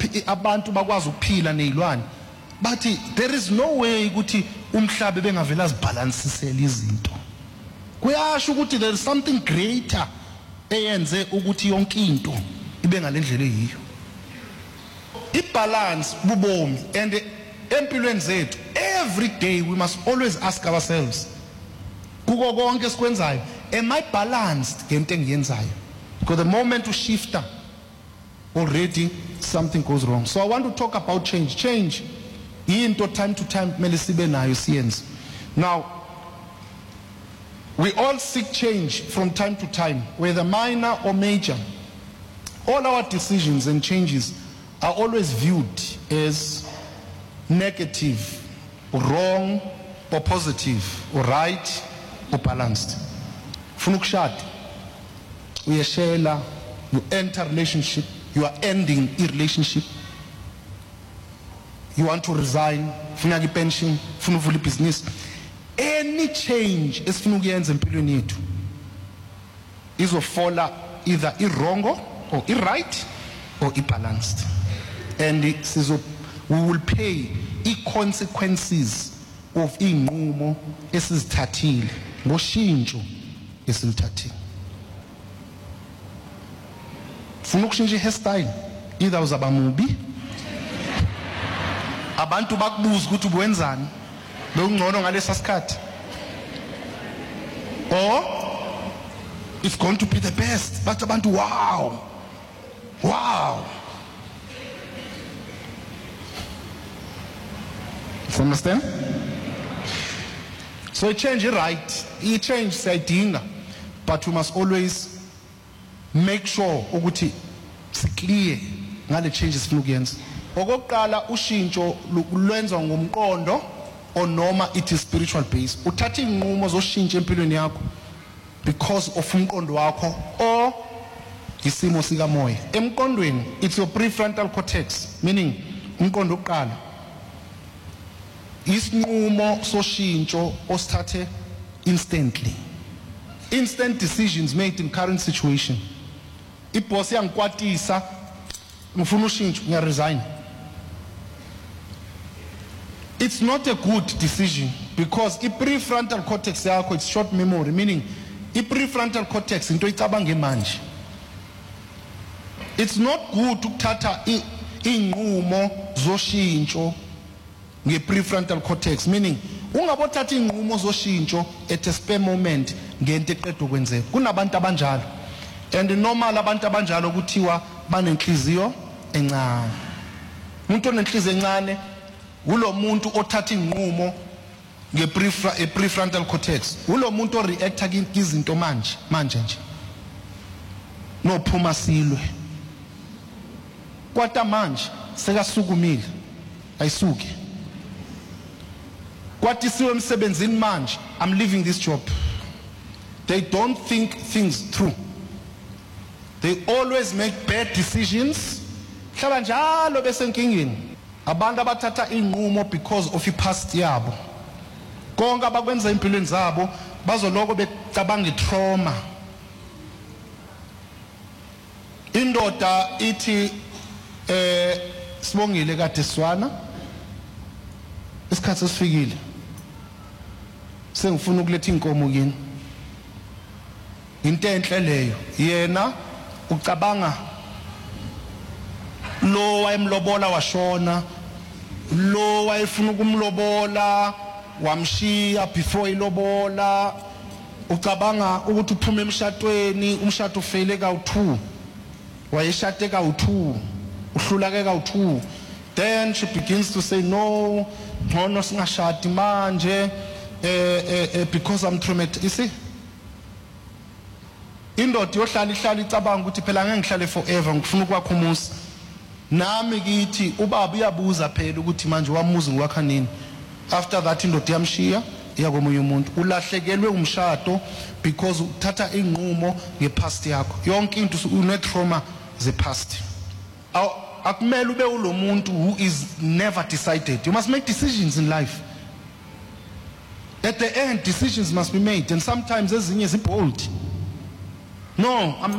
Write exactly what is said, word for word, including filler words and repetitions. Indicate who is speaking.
Speaker 1: abantu bakwazi ukuphila nezilwane, but there is no way ukuthi umhlaba bengavela zibalansisela izinto. Kuyasho ukuthi there is something greater eyenze ukuthi yonke into ibe ngalendlela eyiyo. Ibalance bubomi, and empilweni zethu every day we must always ask ourselves, kuko konke esikwenzayo, am I balanced ngento engiyenzayo? Because the moment you shift, already something goes wrong. So I want to talk about change. Change, into time to time, kumele sibe nayo siyenze. Now, we all seek change from time to time, whether minor or major. All our decisions and changes are always viewed as negative, or wrong, or positive, or right, or balanced. Funukushad, uyashela, you enter relationship, you are ending a relationship. You want to resign, funa pension, funa uvula business. Any change esifuna ukuyenza empilweni yethu izofola either irongo or i-right or i-balanced, and sizo we will pay i-consequences of inqumo esizithathile ngoshintsho esilithathile. Funa ukushintsha i-hairstyle, either uzaba mubi, abantu bakubuza ukuthi ubuwenzani lokungcono ngalesa sikhathi, or it's going to be the best, but abantu wow wow. You understand? So a change is right, a change sayidinga, but we must always make sure ukuthi sikliye ngale changes sifuna ukuyenza. Okokuqala ushintsho lwenziwa ngomqondo or noma it is spiritual based. Uthatha inqumo zoshintsha empilweni yakho because of umqondo wakho or isimo sika moya. Emqondweni it's your prefrontal cortex, meaning umqondo oqala. Isinqumo soshintsho osithathe instantly. Instant decisions made in current situation. Iboss yangikwatisa ngifuna ushintsho ngiya resign. It's not a good decision because the prefrontal cortex yakho it's short memory, meaning the prefrontal cortex into icabanga manje. It's not good ukuthatha inqumo zoshintsho nge prefrontal cortex, meaning ungabothatha inqumo zoshintsho at a spare moment ngento eqedwe kwenzeka. Kunabantu abanjalo, and normal abantu abanjalo kuthiwa banenhliziyo encane. Umuntu onenhliziyo encane ulo muntu othatha inqumo nge prefrontal cortex, ulo muntu o reacta izinto manje manje nje nophuma silwe kwata manje sekasukumile ayisuke kwathi siwe emsebenzini manje I'm leaving this job. They don't think things through. They always make bad decisions. Hlala njalo besenkingeni. Abantu abathatha inqumo because of the past yabo. Konke abakwenza empilweni zabo bazoloko becabanga itrauma. Indoda ithi eh sibongile kade swana. Isikhathi sesifikile. Sengifuna ukuletha inkomo kini. Into enhle leyo. Yena ucabanga lo wayemlobola washona, lo wayefuna ukumlobola wamshiya before ilobola, ucabanga ukuthi uphume emshadweni umshado ufele kawu-two, wayeshade kawu-two, uhlulake kawu-two. Then she begins to say no, ngono singashadi manje eh eh because I'm traumatized. You see, indoda yohlala ihlala icabanga ukuthi phela ngeke ngihlale forever, ngifuna ukwakha umuzi. Nami kithi ubaba uyabuza phela ukuthi manje wamuzi ngiwakha nini. After that indoda yamshiya iyakomunye umuntu, ulahlekelwe umshado because uthatha inqumo ngepast yakho. Yonke into une trauma ze past. Akumele ube ulo muntu who is never decided. You must make decisions in life. At the end decisions must be made, and sometimes ezinye zibold. No, I'm